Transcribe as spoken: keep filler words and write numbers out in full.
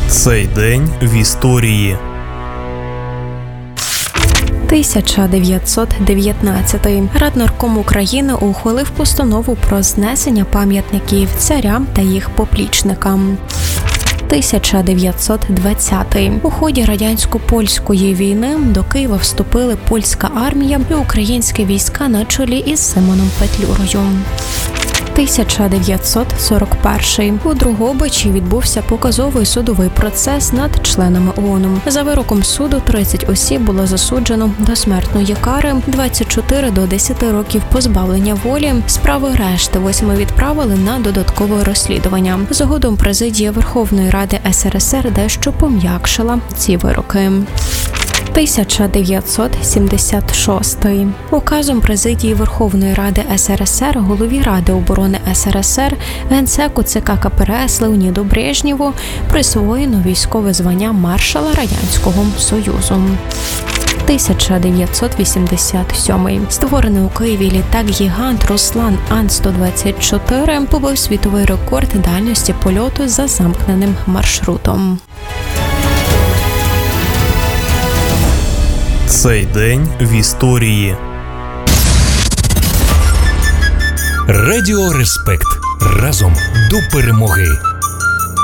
Цей день в історії. тисяча дев'ятсот дев'ятнадцятий. Раднарком України ухвалив постанову про знесення пам'ятників царям та їх поплічникам. тисяча дев'ятсот двадцятий. У ході радянсько-польської війни до Києва вступили польська армія і українські війська на чолі із Симоном Петлюрою. тисяча дев'ятсот сорок перший. У Дрогобичі відбувся показовий судовий процес над членами ООН. За вироком суду тридцять осіб було засуджено до смертної кари, двадцять чотири до десяти років позбавлення волі. Справи решти восьми відправили на додаткове розслідування. Згодом президія Верховної Ради СРСР дещо пом'якшила ці вироки. тисяча дев'ятсот сімдесят шостий. Указом президії Верховної Ради СРСР, голові Ради оборони СРСР, генсеку ЦК КПРС Леоніду Брежнєву присвоєно військове звання маршала Радянського Союзу. тисяча дев'ятсот вісімдесят сьомий. Створений у Києві літак-гігант Руслан Ан сто двадцять чотири побив світовий рекорд дальності польоту за замкненим маршрутом. Цей день в історії. Радіо Респект. Разом до перемоги.